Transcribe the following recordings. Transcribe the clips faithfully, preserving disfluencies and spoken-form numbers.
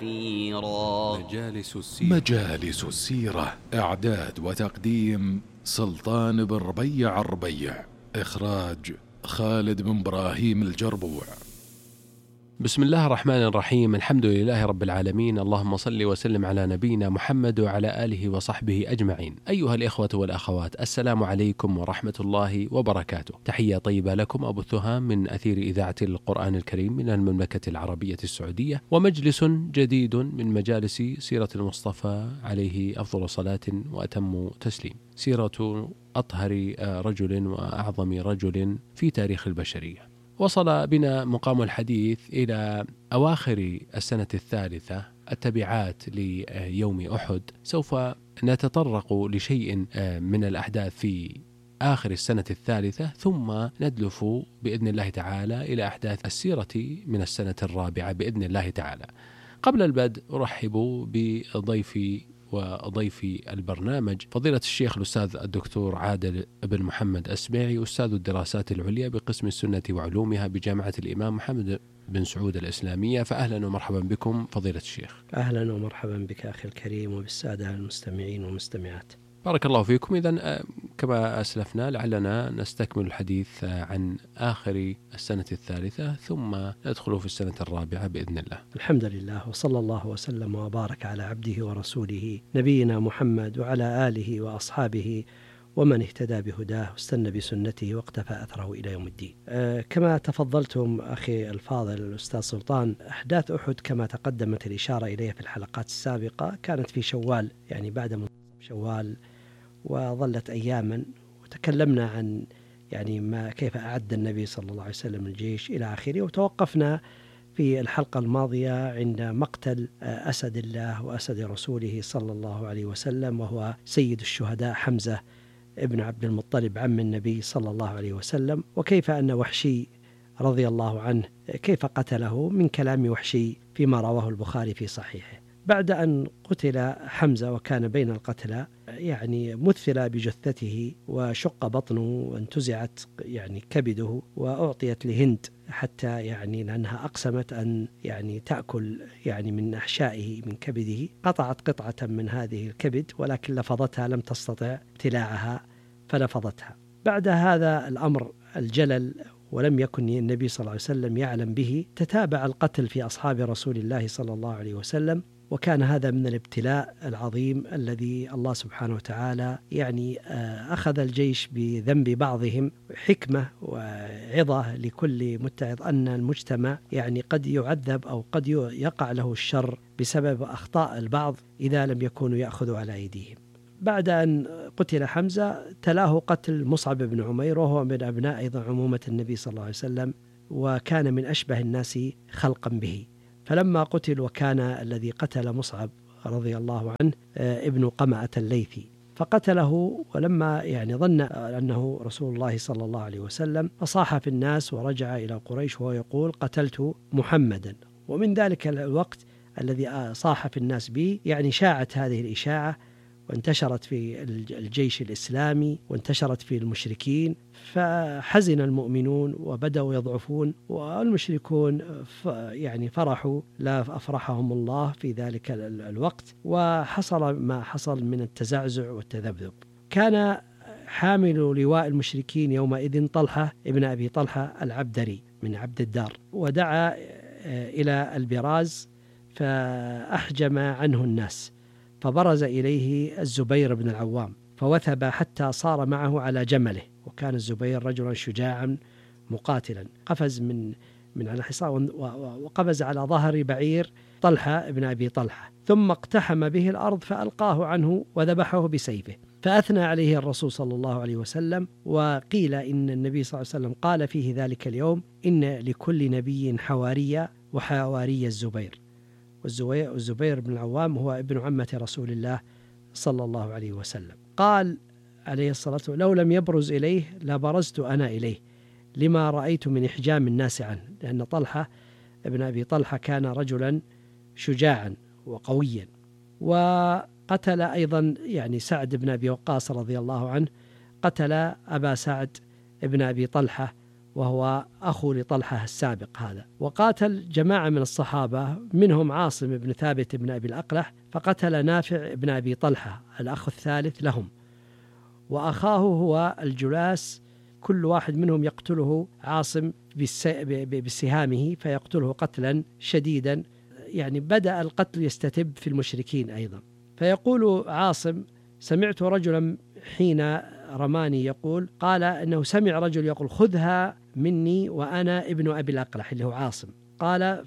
مجالس السيرة. مجالس السيرة، إعداد وتقديم سلطان بن ربيع الربيع، إخراج خالد بن إبراهيم الجربوع. بسم الله الرحمن الرحيم. الحمد لله رب العالمين، اللهم صل وسلم على نبينا محمد وعلى آله وصحبه أجمعين. أيها الإخوة والأخوات، السلام عليكم ورحمة الله وبركاته. تحية طيبة لكم أبثها من أثير إذاعة القرآن الكريم من المملكة العربية السعودية، ومجلس جديد من مجالس سيرة المصطفى عليه أفضل صلاة وأتم تسليم، سيرة أطهر رجل وأعظم رجل في تاريخ البشرية. وصل بنا مقام الحديث إلى أواخر السنة الثالثة، التبعات ليوم أحد. سوف نتطرق لشيء من الأحداث في آخر السنة الثالثة، ثم ندلف بإذن الله تعالى إلى أحداث السيرة من السنة الرابعة بإذن الله تعالى. قبل البدء أرحب بضيفي وضيف البرنامج فضيلة الشيخ الأستاذ الدكتور عادل بن محمد أسماعي، أستاذ الدراسات العليا بقسم السنة وعلومها بجامعة الإمام محمد بن سعود الإسلامية. فأهلا ومرحبا بكم فضيلة الشيخ. أهلا ومرحبا بك أخي الكريم وبالسادة المستمعين والمستمعات. بارك الله فيكم. إذن كما أسلفنا لعلنا نستكمل الحديث عن آخر السنة الثالثة، ثم ندخل في السنة الرابعة بإذن الله. الحمد لله، وصلى الله وسلم وبارك على عبده ورسوله نبينا محمد وعلى آله وأصحابه ومن اهتدى بهداه واستنى بسنته واقتفى أثره إلى يوم الدين. أه كما تفضلتم أخي الفاضل الأستاذ سلطان، أحداث أحد كما تقدمت الإشارة إليها في الحلقات السابقة كانت في شوال، يعني بعد منتصف شوال، وظلت أياما، وتكلمنا عن يعني ما كيف أعد النبي صلى الله عليه وسلم الجيش إلى آخره. وتوقفنا في الحلقة الماضية عند مقتل أسد الله وأسد رسوله صلى الله عليه وسلم، وهو سيد الشهداء حمزة ابن عبد المطلب عم النبي صلى الله عليه وسلم، وكيف أن وحشي رضي الله عنه كيف قتله، من كلام وحشي فيما رواه البخاري في صحيحه. بعد أن قتل حمزة وكان بين القتلى، يعني مثل بجثته وشق بطنه وانتزعت يعني كبده، وأعطيت لهند حتى يعني لأنها أقسمت أن يعني تأكل يعني من أحشائه من كبده. قطعت قطعة من هذه الكبد، ولكن لفظتها لم تستطع ابتلاعها فلفظتها. بعد هذا الأمر الجلل ولم يكن النبي صلى الله عليه وسلم يعلم به، تتابع القتل في أصحاب رسول الله صلى الله عليه وسلم، وكان هذا من الابتلاء العظيم الذي الله سبحانه وتعالى يعني أخذ الجيش بذنب بعضهم، حكمة وعظة لكل متعظ أن المجتمع يعني قد يعذب أو قد يقع له الشر بسبب أخطاء البعض إذا لم يكونوا يأخذوا على أيديهم. بعد أن قتل حمزة تلاه قتل مصعب بن عمير، وهو من أبناء أيضا عمومة النبي صلى الله عليه وسلم، وكان من أشبه الناس خلقا به. فلما قتل، وكان الذي قتل مصعب رضي الله عنه ابن قمعة الليثي، فقتله، ولما يعني ظن أنه رسول الله صلى الله عليه وسلم فصاح في الناس ورجع إلى قريش وهو يقول قتلت محمدا. ومن ذلك الوقت الذي صاح في الناس به يعني شاعت هذه الإشاعة وانتشرت في الجيش الإسلامي وانتشرت في المشركين، فحزن المؤمنون وبدأوا يضعفون، والمشركون يعني فرحوا لا أفرحهم الله في ذلك الوقت، وحصل ما حصل من التزعزع والتذبذب. كان حامل لواء المشركين يومئذ طلحة ابن أبي طلحة العبدري من عبد الدار، ودعا إلى البراز فأحجم عنه الناس، فبرز إليه الزبير بن العوام فوثب حتى صار معه على جمله، وكان الزبير رجلا شجاعا مقاتلا، قفز من من على الحصان وقفز على ظهر بعير طلحة ابن أبي طلحة، ثم اقتحم به الأرض فألقاه عنه وذبحه بسيفه. فأثنى عليه الرسول صلى الله عليه وسلم، وقيل إن النبي صلى الله عليه وسلم قال فيه ذلك اليوم إن لكل نبي حوارية وحواري الزبير. والزبير بن العوام هو ابن عمة رسول الله صلى الله عليه وسلم. قال عليه الصلاة والسلام لو لم يبرز إليه لبرزت أنا إليه لما رأيت من إحجام الناس عنه، لأن طلحة ابن أبي طلحة كان رجلا شجاعا وقويا. وقتل أيضا يعني سعد بن أبي وقاص رضي الله عنه، قتل أبا سعد ابن أبي طلحة وهو أخو لطلحة السابق هذا. وقاتل جماعة من الصحابة منهم عاصم بن ثابت بن أبي الأقلح، فقتل نافع بن أبي طلحة الأخ الثالث لهم، وأخاه هو الجلاس، كل واحد منهم يقتله عاصم بسهامه فيقتله قتلا شديدا، يعني بدأ القتل يستتب في المشركين أيضا. فيقول عاصم: سمعت رجلا حين رماني يقول، قال إنه سمع رجل يقول: خذها مني وأنا ابن أبي الأقلح اللي هو عاصم. قال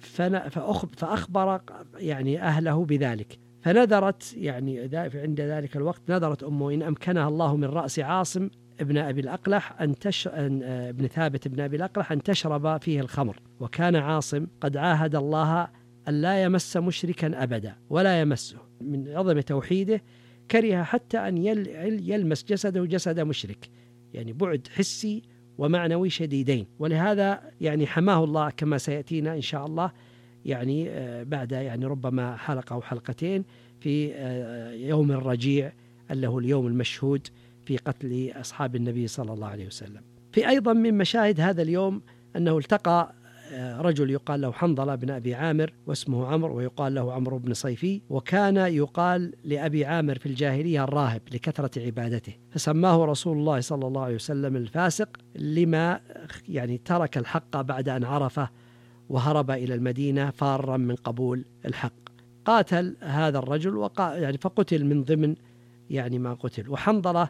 فأخبر يعني أهله بذلك، فنذرت يعني عند ذلك الوقت نذرت أمه إن أمكنها الله من رأس عاصم ابن أبي الأقلح أن تش... ابن ثابت ابن أبي الأقلح أن تشرب فيه الخمر. وكان عاصم قد عاهد الله أن لا يمس مشركا أبدا ولا يمسه، من عظم توحيده كره حتى أن يلمس جسده جسد مشرك، يعني بعد حسي ومعنوي شديدين. ولهذا يعني حماه الله كما سيأتينا إن شاء الله، يعني بعد يعني ربما حلقة أو حلقتين في يوم الرجيع اللي هو اليوم المشهود في قتل أصحاب النبي صلى الله عليه وسلم. في أيضا من مشاهد هذا اليوم أنه التقى رجل يقال له حنظلة بن أبي عامر واسمه عمرو، ويقال له عمرو بن صيفي، وكان يقال لأبي عامر في الجاهلية الراهب لكثرة عبادته، فسماه رسول الله صلى الله عليه وسلم الفاسق لما يعني ترك الحق بعد أن عرفه وهرب إلى المدينة فارا من قبول الحق. قاتل هذا الرجل وقا يعني فقتل من ضمن يعني ما قتل. وحنظلة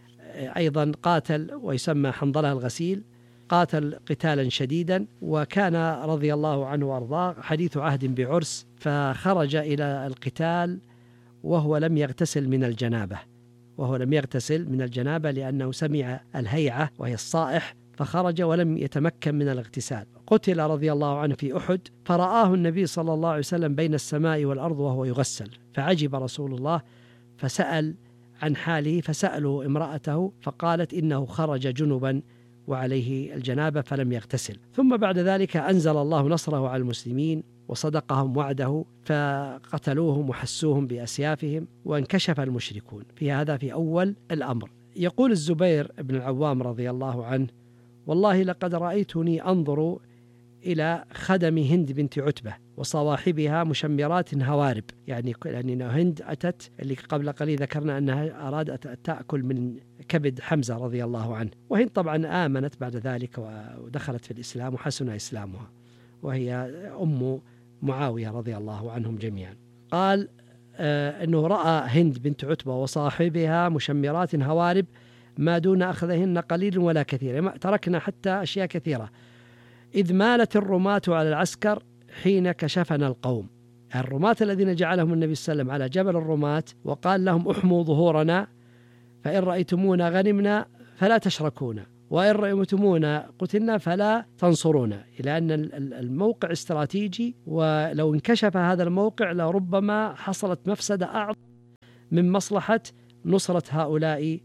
أيضا قاتل ويسمى حنظلة الغسيل، قاتل قتالا شديدا، وكان رضي الله عنه وارضاه حديث عهد بعرس، فخرج إلى القتال وهو لم يغتسل من الجنابة وهو لم يغتسل من الجنابة لأنه سمع الهيعة وهي الصائح، فخرج ولم يتمكن من الاغتسال. قتل رضي الله عنه في أحد، فرآه النبي صلى الله عليه وسلم بين السماء والأرض وهو يغسل، فعجب رسول الله فسأل عن حاله، فسألوا امرأته فقالت إنه خرج جنبا وعليه الجنابة فلم يغتسل. ثم بعد ذلك أنزل الله نصره على المسلمين وصدقهم وعده، فقتلوهم وحسوهم بأسيافهم وانكشف المشركون. في هذا في أول الأمر. يقول الزبير بن العوام رضي الله عنه: والله لقد رأيتني أنظر إلى خدم هند بنت عتبة وصواحبها مشمرات هوارب، يعني يعني هند أتت اللي قبل قليل ذكرنا أنها أرادت أن تأكل من كبد حمزة رضي الله عنه، وهند طبعا آمنت بعد ذلك ودخلت في الإسلام وحسن إسلامها، وهي أم معاوية رضي الله عنهم جميعا. قال آه أنه رأى هند بنت عتبة وصاحبها مشمرات هوارب ما دون أخذهن قليل ولا كثير، تركنا حتى أشياء كثيرة، إذ مالت الرماة على العسكر حين كشفنا القوم. الرماة الذين جعلهم النبي صلى الله عليه وسلم على جبل الرماة وقال لهم احموا ظهورنا، فإن رأيتمونا غنمنا فلا تشركونا، وإن رأيتمونا قتلنا فلا تنصرونا، إلى أن الموقع استراتيجي، ولو انكشف هذا الموقع لربما حصلت مفسدة أعظم من مصلحة نصرة هؤلاء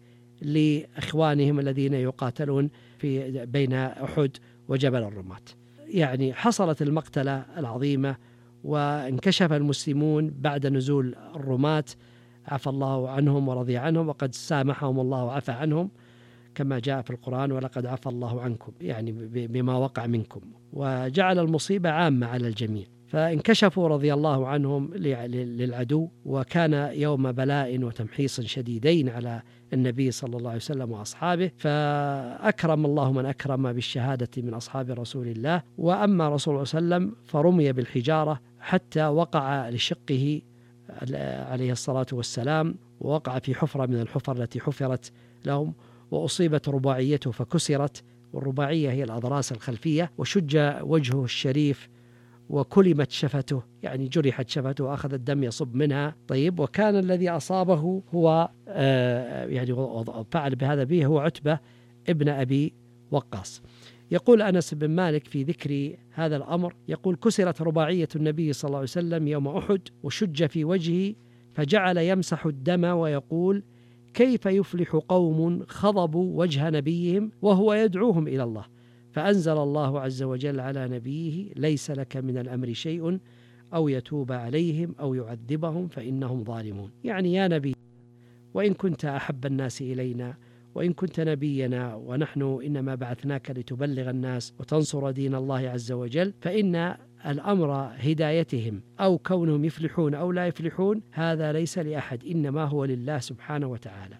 لإخوانهم الذين يقاتلون في بين أحد وجبل الرماة. يعني حصلت المقتلة العظيمة وانكشف المسلمون بعد نزول الرماة، عفى الله عنهم ورضي عنهم، وقد سامحهم الله وعفى عنهم كما جاء في القرآن: ولقد عفى الله عنكم، يعني بما وقع منكم، وجعل المصيبة عامة على الجميع. فانكشفوا رضي الله عنهم للعدو، وكان يوم بلاء وتمحيص شديدين على النبي صلى الله عليه وسلم وأصحابه، فأكرم الله من أكرم بالشهادة من أصحاب رسول الله. وأما رسول الله صلى الله عليه وسلم فرمي بالحجارة حتى وقع لشقه عليه الصلاة والسلام، ووقع في حفرة من الحفر التي حفرت لهم، وأصيبت رباعيته فكسرت، والرباعية هي الأضراس الخلفية، وشج وجهه الشريف وكلمت شفته، يعني جرحت شفته وأخذ الدم يصب منها. طيب، وكان الذي أصابه هو آه يعني فعل بهذا به هو عتبة ابن أبي وقاص. يقول أنس بن مالك في ذكر هذا الأمر، يقول: كسرت رباعية النبي صلى الله عليه وسلم يوم أحد وشج في وجهه، فجعل يمسح الدم ويقول: كيف يفلح قوم خضبوا وجه نبيهم وهو يدعوهم إلى الله؟ فأنزل الله عز وجل على نبيه: ليس لك من الأمر شيء أو يتوب عليهم أو يعذبهم فإنهم ظالمون. يعني يا نبي، وإن كنت أحب الناس إلينا وإن كنت نبينا ونحن إنما بعثناك لتبلغ الناس وتنصر دين الله عز وجل، فإن الأمر هدايتهم أو كونهم يفلحون أو لا يفلحون هذا ليس لأحد، إنما هو لله سبحانه وتعالى.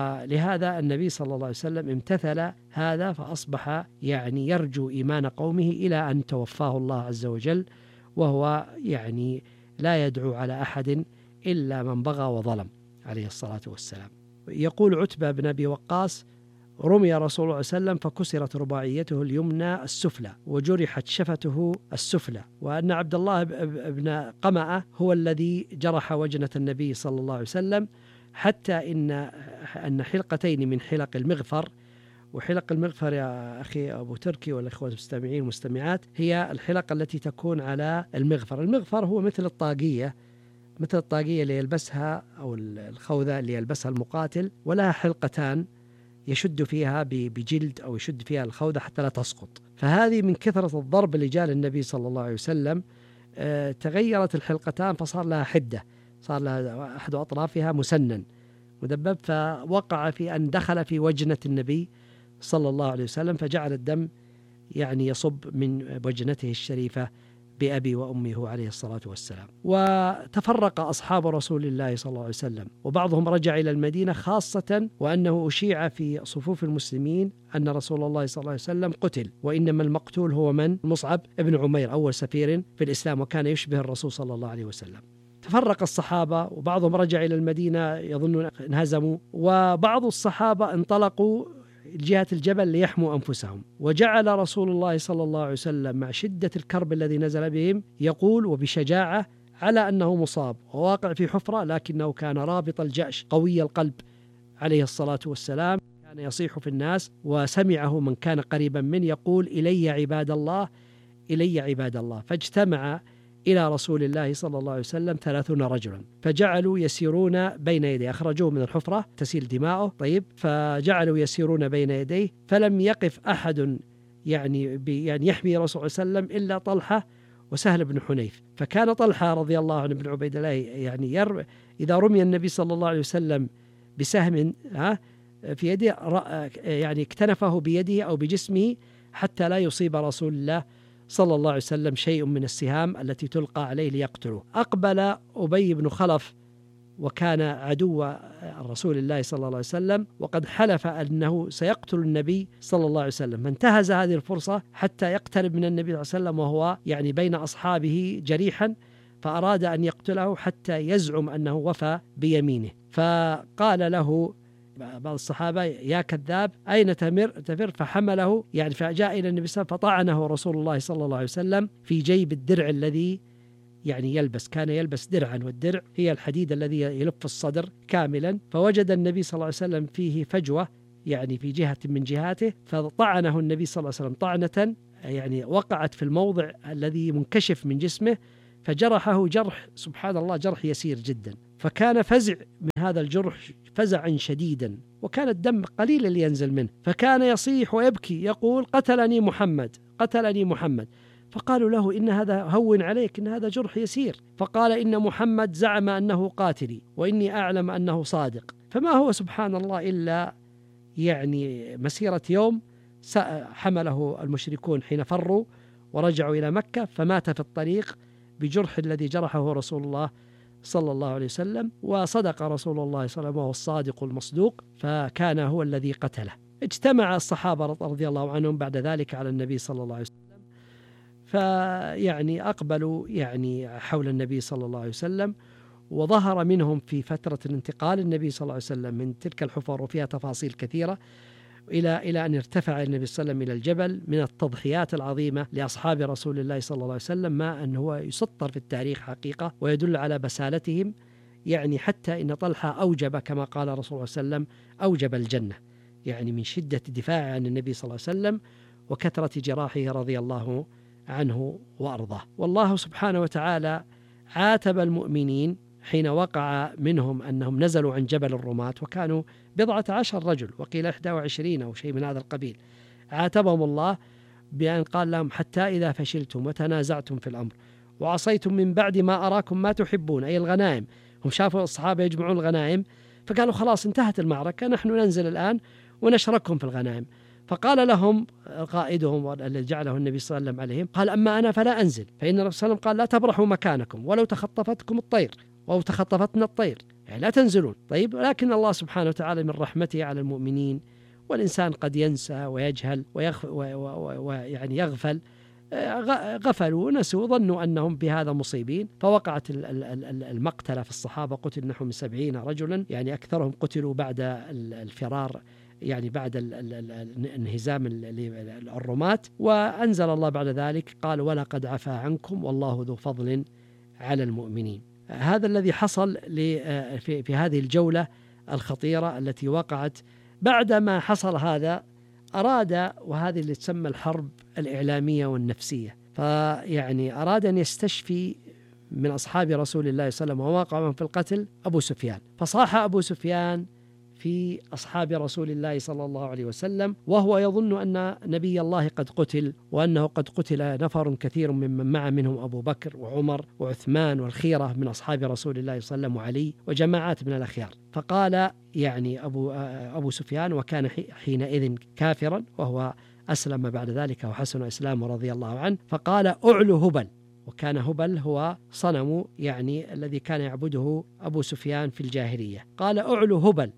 ولهذا النبي صلى الله عليه وسلم امتثل هذا، فأصبح يعني يرجو إيمان قومه إلى أن توفاه الله عز وجل، وهو يعني لا يدعو على أحد إلا من بغى وظلم عليه الصلاة والسلام. يقول عتبة بن أبي وقاص: رمي رسول الله صلى الله عليه وسلم فكسرت رباعيته اليمنى السفلى وجرحت شفته السفلى، وأن عبد الله بن قمأة هو الذي جرح وجنة النبي صلى الله عليه وسلم، حتى إن أن حلقتين من حلق المغفر، وحلق المغفر يا أخي أبو تركي والأخوة المستمعين والمستمعات هي الحلق التي تكون على المغفر. المغفر هو مثل الطاقية، مثل الطاقية اللي يلبسها أو الخوذة اللي يلبسها المقاتل، ولها حلقتان يشد فيها بجلد أو يشد فيها الخوذة حتى لا تسقط. فهذه من كثرة الضرب اللي جاء للنبي صلى الله عليه وسلم آه تغيرت الحلقتان، فصار لها حدة، صار لها أحد أطرافها مسنن مدبب، فوقع في أن دخل في وجنة النبي صلى الله عليه وسلم، فجعل الدم يعني يصب من وجنته الشريفة بأبي وأمه عليه الصلاة والسلام. وتفرق أصحاب رسول الله صلى الله عليه وسلم، وبعضهم رجع إلى المدينة، خاصة وأنه أشيع في صفوف المسلمين أن رسول الله صلى الله عليه وسلم قتل، وإنما المقتول هو من؟ مصعب ابن عمير أول سفير في الإسلام، وكان يشبه الرسول صلى الله عليه وسلم. تفرق الصحابة، وبعضهم رجع إلى المدينة يظنون انهزموا، وبعض الصحابة انطلقوا جهة الجبل ليحموا أنفسهم. وجعل رسول الله صلى الله عليه وسلم مع شدة الكرب الذي نزل بهم يقول وبشجاعة على أنه مصاب وواقع في حفرة، لكنه كان رابط الجأش قوي القلب عليه الصلاة والسلام، كان يصيح في الناس، وسمعه من كان قريبا منه يقول: إلي عباد الله، إلي عباد الله. فاجتمع إلى رسول الله صلى الله عليه وسلم ثلاثون رجلا، فجعلوا يسيرون بين يديه، أخرجوه من الحفرة تسيل دماؤه، طيب، فجعلوا يسيرون بين يديه، فلم يقف أحد يعني يعني يحمي رسول صلى الله عليه وسلم إلا طلحة وسهل بن حنيف. فكان طلحة رضي الله عنه بن عبيد الله يعني ير إذا رمي النبي صلى الله عليه وسلم بسهم ها في يده يعني اكتنفه بيده أو بجسمه حتى لا يصيب رسول الله صلى الله عليه وسلم شيء من السهام التي تلقى عليه ليقتله. أقبل أبي بن خلف، وكان عدو رسول الله صلى الله عليه وسلم، وقد حلف أنه سيقتل النبي صلى الله عليه وسلم، فانتهز هذه الفرصة حتى يقترب من النبي صلى الله عليه وسلم وهو يعني بين أصحابه جريحا، فأراد أن يقتله حتى يزعم أنه وفى بيمينه. فقال له بعض الصحابة: يا كذاب، أين تمر تفر؟ فحمله يعني، فجاء إلى النبي صلى الله عليه وسلم فطعنه رسول الله صلى الله عليه وسلم في جيب الدرع الذي يعني يلبس، كان يلبس درعا، والدرع هي الحديد الذي يلف الصدر كاملا، فوجد النبي صلى الله عليه وسلم فيه فجوة يعني في جهة من جهاته، فطعنه النبي صلى الله عليه وسلم طعنة يعني وقعت في الموضع الذي منكشف من جسمه، فجرحه جرح سبحان الله جرح يسير جدا، فكان فزع من هذا الجرح فزعا شديدا، وكان الدم قليل اللي ينزل منه، فكان يصيح ويبكي يقول: قتلني محمد، قتلني محمد. فقالوا له: إن هذا هون عليك، إن هذا جرح يسير. فقال: إن محمد زعم أنه قاتلي، وإني أعلم أنه صادق. فما هو سبحان الله إلا يعني مسيرة يوم حمله المشركون حين فروا ورجعوا إلى مكة، فمات في الطريق بجرح الذي جرحه رسول الله صلى الله عليه وسلم، وصدق رسول الله صلى الله عليه وسلم وهو الصادق المصدوق، فكان هو الذي قتله. اجتمع الصحابة رضي الله عنهم بعد ذلك على النبي صلى الله عليه وسلم، فيعني أقبلوا يعني حول النبي صلى الله عليه وسلم، وظهر منهم في فترة الانتقال النبي صلى الله عليه وسلم من تلك الحفر وفيها تفاصيل كثيرة إلى إلى أن ارتفع النبي صلى الله عليه وسلم إلى الجبل، من التضحيات العظيمة لأصحاب رسول الله صلى الله عليه وسلم، ما أن هو يسطر في التاريخ حقيقة ويدل على بسالتهم، يعني حتى إن طلحة أوجب كما قال رسول الله صلى الله عليه وسلم أوجب الجنة، يعني من شدة الدفاع عن النبي صلى الله عليه وسلم وكثرة جراحه رضي الله عنه وأرضاه. والله سبحانه وتعالى عاتب المؤمنين حين وقع منهم أنهم نزلوا عن جبل الرماة، وكانوا بضعة عشر رجل وقيل إحدى وعشرين أو شيء من هذا القبيل. عاتبهم الله بأن قال لهم: حتى إذا فشلتم وتنازعتم في الأمر وعصيتم من بعد ما أراكم ما تحبون، أي الغنائم. هم شافوا الصحابة يجمعون الغنائم، فقالوا: خلاص انتهت المعركة، نحن ننزل الآن ونشركهم في الغنائم. فقال لهم قائدهم الذي جعله النبي صلى الله عليه وسلم عليهم، قال أما أنا فلا أنزل، فإن الرسول صلى الله عليه وسلم قال لا تبرحوا مكانكم ولو تخطفتكم الطير أو تخطفتنا الطير، يعني لا تنزلون. طيب، ولكن الله سبحانه وتعالى من رحمته على المؤمنين، والإنسان قد ينسى ويجهل ويعني يغفل، غفلوا ونسوا، ظنوا أنهم بهذا مصيبين، فوقعت المقتلة في الصحابة، قتل نحو من سبعين رجلا، يعني أكثرهم قتلوا بعد الفرار، يعني بعد انهزام الرماة. وأنزل الله بعد ذلك قال ولقد عفا عنكم والله ذو فضل على المؤمنين. هذا الذي حصل في هذه الجولة الخطيرة التي وقعت. بعدما حصل هذا أراد، وهذه اللي تسمى الحرب الإعلامية والنفسية، فيعني أراد أن يستشفي من أصحاب رسول الله صلى الله عليه وسلم وواقعهم في القتل أبو سفيان. فصاح أبو سفيان في أصحاب رسول الله صلى الله عليه وسلم وهو يظن أن نبي الله قد قتل، وأنه قد قتل نفر كثير ممن مع منهم أبو بكر وعمر وعثمان والخيرة من أصحاب رسول الله صلى الله عليه وسلم وعلي وجماعات من الأخيار. فقال يعني أبو, أبو سفيان، وكان حينئذ كافرا وهو أسلم بعد ذلك وحسن إسلامه رضي الله عنه، فقال أعلو هبل. وكان هبل هو صنم يعني الذي كان يعبده أبو سفيان في الجاهلية. قال أعلو هبل.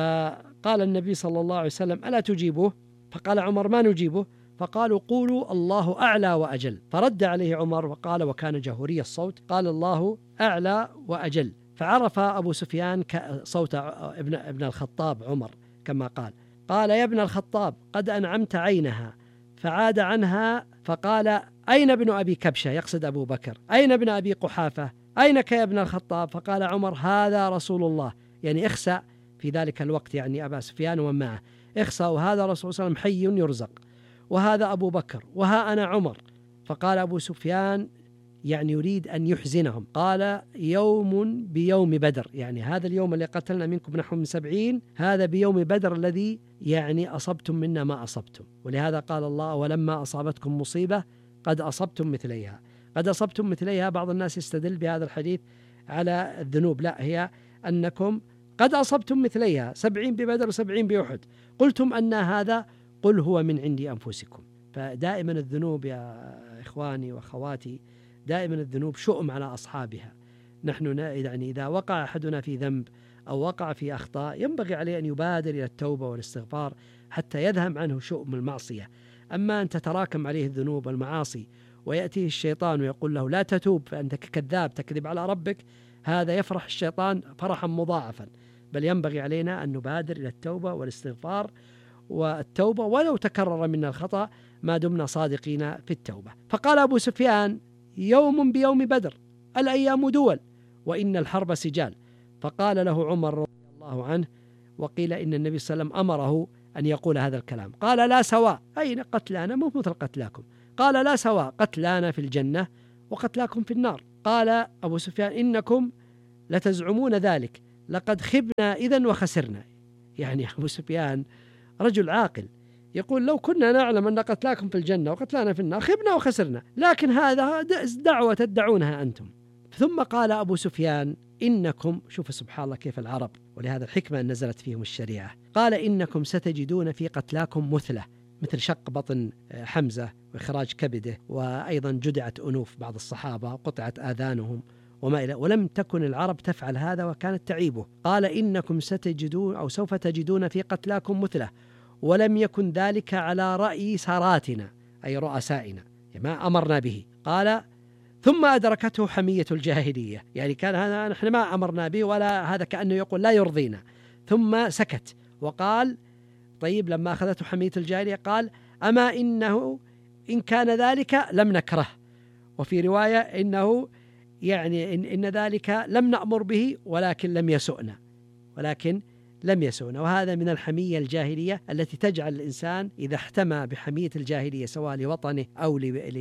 فقال النبي صلى الله عليه وسلم ألا تجيبه؟ فقال عمر ما نجيبه. فقالوا قولوا الله أعلى وأجل. فرد عليه عمر وقال، وكان جهوري الصوت، قال الله أعلى وأجل. فعرف أبو سفيان صوت ابن, ابن الخطاب عمر كما قال. قال يا ابن الخطاب قد أنعمت عينها. فعاد عنها فقال أين ابن أبي كبشة؟ يقصد أبو بكر. أين ابن أبي قحافة؟ أينك يا ابن الخطاب؟ فقال عمر هذا رسول الله، يعني اخسأ في ذلك الوقت، يعني أبا سفيان ومن معه، اخسأ، وهذا رسول صلى الله عليه وسلم حي يرزق، وهذا أبو بكر، وها أنا عمر. فقال أبو سفيان يعني يريد أن يحزنهم، قال يوم بيوم بدر، يعني هذا اليوم اللي قتلنا منكم نحو من سبعين، هذا بيوم بدر الذي يعني أصبتم منا ما أصبتم. ولهذا قال الله ولما أصابتكم مصيبة قد أصبتم مثليها. قد أصبتم مثليها، بعض الناس يستدل بهذا الحديث على الذنوب، لا، هي أنكم قد أصبتم مثليها، سبعين ببدر وسبعين بأحد، قلتم أن هذا، قل هو من عند أنفسكم. فدائما الذنوب يا إخواني وأخواتي، دائما الذنوب شؤم على أصحابها. نحن يعني إذا وقع أحدنا في ذنب أو وقع في أخطاء ينبغي عليه أن يبادر إلى التوبة والاستغفار حتى يذهب عنه شؤم المعصية. أما أن تتراكم عليه الذنوب والمعاصي ويأتيه الشيطان ويقول له لا تتوب فأنت كذاب تكذب على ربك، هذا يفرح الشيطان فرحا مضاعفا. بل ينبغي علينا أن نبادر إلى التوبة والاستغفار والتوبة ولو تكرر منا الخطأ ما دمنا صادقين في التوبة. فقال أبو سفيان يوم بيوم بدر، الأيام دول، وإن الحرب سجال. فقال له عمر رضي الله عنه، وقيل إن النبي صلى الله عليه وسلم أمره أن يقول هذا الكلام، قال لا سواء، أين قتلانا؟ مو مثل قتلاكم. قال لا سواء، قتلانا في الجنة وقتلاكم في النار. قال أبو سفيان إنكم لتزعمون ذلك، لقد خبنا إذن وخسرنا. يعني أبو سفيان رجل عاقل يقول لو كنا نعلم أن قتلاكم في الجنة وقتلانا في النار خبنا وخسرنا، لكن هذا دعوة تدعونها أنتم. ثم قال أبو سفيان إنكم، شوف سبحان الله كيف العرب، ولهذا الحكمة أن نزلت فيهم الشريعة، قال إنكم ستجدون في قتلاكم مثلة، مثل شق بطن حمزة وإخراج كبده، وأيضا جدعت أنوف بعض الصحابة وقطعت آذانهم وما إلى، ولم تكن العرب تفعل هذا وكانت تعيبه. قال إنكم ستجدون أو سوف تجدون في قتلاكم مثله، ولم يكن ذلك على رأي ساراتنا أي رؤسائنا ما أمرنا به. قال ثم أدركته حمية الجاهلية، يعني كان هذا نحن ما أمرنا به، ولا هذا كأنه يقول لا يرضينا. ثم سكت وقال طيب لما أخذته حمية الجاهلية قال أما إنه إن كان ذلك لم نكره، وفي رواية إنه يعني إن, إن ذلك لم نأمر به ولكن لم يسؤنا، ولكن لم يسؤنا. وهذا من الحمية الجاهلية التي تجعل الإنسان إذا احتمى بحمية الجاهلية سواء لوطنه أو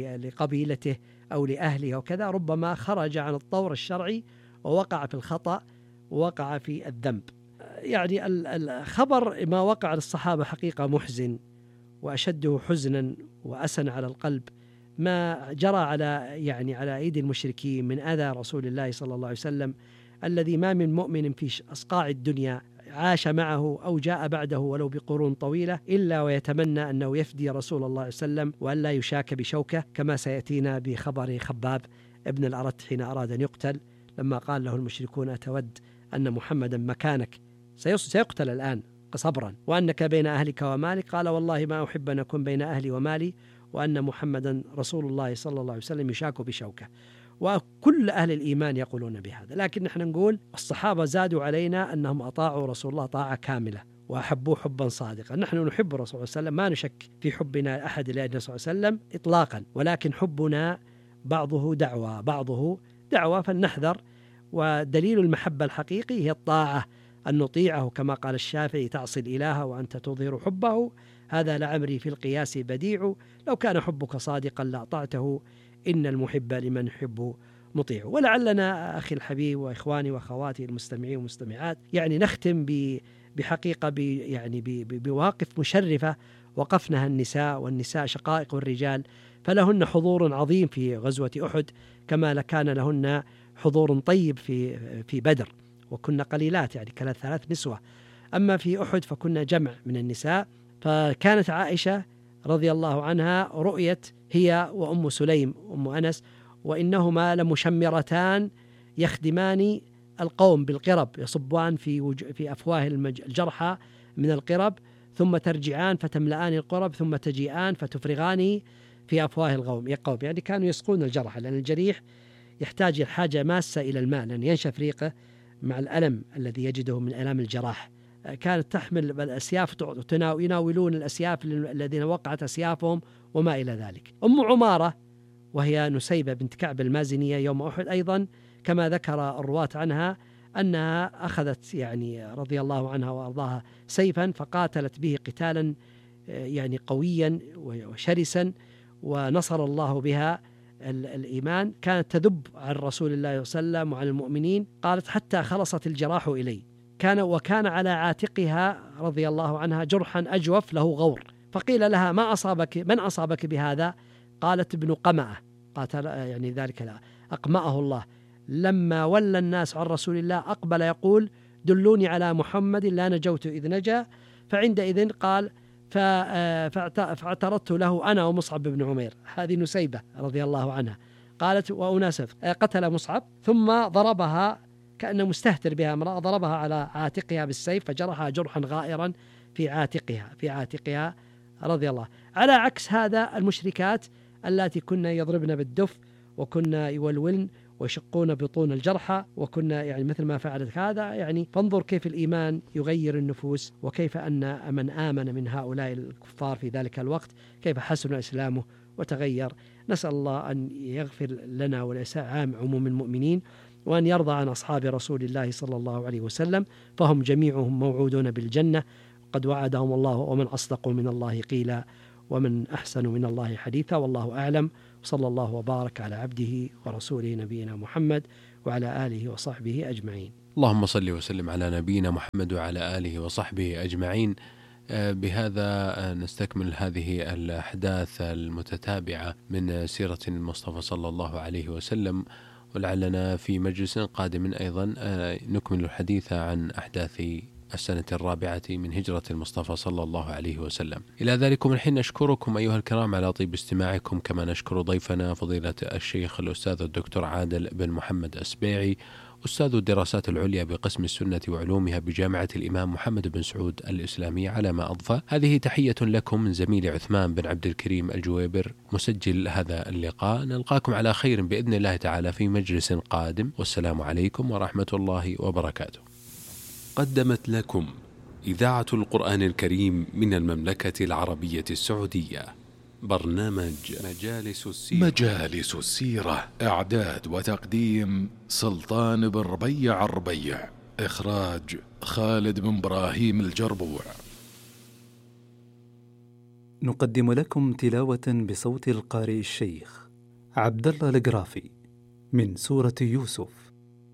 لقبيلته أو لأهله وكذا، ربما خرج عن الطور الشرعي ووقع في الخطأ ووقع في الذنب. يعني الخبر ما وقع للصحابة حقيقة محزن، وأشده حزنا وأسا على القلب ما جرى على يعني على أيدي المشركين من أذى رسول الله صلى الله عليه وسلم، الذي ما من مؤمن في أصقاع الدنيا عاش معه أو جاء بعده ولو بقرون طويلة إلا ويتمنى أنه يفدي رسول الله صلى الله عليه وسلم وأن لا يشاك بشوكة، كما سيأتينا بخبر خباب ابن الأرت حين أراد أن يقتل، لما قال له المشركون أتود أن محمدا مكانك سيقتل الآن صبرا وأنك بين أهلك ومالك، قال والله ما أحب أن أكون بين أهلي ومالي وأن محمدا رسول الله صلى الله عليه وسلم يشاك بشوكة. وكل أهل الإيمان يقولون بهذا، لكن نحن نقول الصحابة زادوا علينا أنهم أطاعوا رسول الله طاعة كاملة وأحبوه حبا صادقا. نحن نحب الرسول صلى الله عليه وسلم، ما نشك في حبنا أحد لأجل صلى الله عليه وسلم إطلاقا، ولكن حبنا بعضه دعوة بعضه دعوة فلنحذر. ودليل المحبة الحقيقي هي الطاعة، أن نطيعه كما قال الشافعي تعصي الإله وأنت تظهر حبه، هذا لعمري في القياس بديع، لو كان حبك صادقا لأطعته إن المحب لمن يحب مطيع. ولعلنا أخي الحبيب وإخواني وأخواتي المستمعين والمستمعات يعني نختم بحقيقة يعني بمواقف مشرفة وقفنها النساء، والنساء شقائق الرجال، فلهن حضور عظيم في غزوة أحد كما كان لهن حضور طيب في في بدر، وكنا قليلات يعني كانت ثلاث نسوة، أما في أحد فكنا جمع من النساء. فكانت عائشة رضي الله عنها رؤيت هي وأم سليم أم أنس وإنهما لمشمرتان يخدمان القوم بالقرب، يصبان في وج... في أفواه الجرحى من القرب، ثم ترجعان فتملآن القرب، ثم تجيئان فتفرغان في أفواه القوم يقوم يعني كانوا يسقون الجرحى، لأن الجريح يحتاج حاجة ماسة إلى الماء لأن ينشف ريقه مع الألم الذي يجده من ألام الجراح. كانت تحمل الأسياف يناولون الأسياف الذين وقعت أسيافهم وما إلى ذلك. أم عمارة وهي نسيبة بنت كعب المازنية يوم أحد أيضا كما ذكر الرواة عنها أنها أخذت يعني رضي الله عنها وأرضاها سيفا فقاتلت به قتالا يعني قويا وشرسا ونصر الله بها الإيمان، كانت تذب عن رسول الله صلى الله عليه وسلم وعن المؤمنين، قالت حتى خلصت الجراح إلي، كان وكان على عاتقها رضي الله عنها جرحا أجوف له غور، فقيل لها ما أصابك من أصابك بهذا؟ قالت ابن قمأة، قاتل يعني ذلك لا أقمأه الله، لما ولى الناس عن رسول الله أقبل يقول دلوني على محمد لا نجوت إذ نجا، فعندئذ قال فاعترضت له أنا ومصعب بن عمير، هذه نسيبة رضي الله عنها، قالت وأناسف قتل مصعب ثم ضربها كأنه مستهتر بها امرأة، ضربها على عاتقها بالسيف فجرحها جرحا غائرا في عاتقها في عاتقها رضي الله. على عكس هذا المشركات التي كنا يضربن بالدف وكنا يولولن ويشقون بطون الجرحى وكنا يعني مثل ما فعلت هذا، يعني فانظر كيف الإيمان يغير النفوس وكيف أن من آمن من هؤلاء الكفار في ذلك الوقت كيف حسن إسلامه وتغير. نسأل الله أن يغفر لنا ولعام عموم المؤمنين وأن يرضى عن أصحاب رسول الله صلى الله عليه وسلم، فهم جميعهم موعودون بالجنة قد وعدهم الله، ومن أصدق من الله قيلا ومن أحسن من الله حديثا، والله أعلم. صلى الله وبارك على عبده ورسوله نبينا محمد وعلى آله وصحبه أجمعين. اللهم صل وسلم على نبينا محمد وعلى آله وصحبه أجمعين. بهذا نستكمل هذه الأحداث المتتابعة من سيرة المصطفى صلى الله عليه وسلم، ولعلنا في مجلس قادم أيضا نكمل الحديث عن أحداث السنة الرابعة من هجرة المصطفى صلى الله عليه وسلم. إلى ذلكم الحين نشكركم أيها الكرام على طيب استماعكم، كما نشكر ضيفنا فضيلة الشيخ الأستاذ الدكتور عادل بن محمد السبيعي، أستاذ الدراسات العليا بقسم السنة وعلومها بجامعة الإمام محمد بن سعود الإسلامية، على ما أضفى. هذه تحية لكم من زميل عثمان بن عبد الكريم الجويبر مسجل هذا اللقاء، نلقاكم على خير بإذن الله تعالى في مجلس قادم، والسلام عليكم ورحمة الله وبركاته. قدمت لكم إذاعة القرآن الكريم من المملكة العربية السعودية برنامج مجالس السيرة. مجالس السيرة، إعداد وتقديم سلطان بن ربيع الربيع، إخراج خالد بن إبراهيم الجربوع. نقدم لكم تلاوة بصوت القارئ الشيخ عبد الله القرافي من سورة يوسف.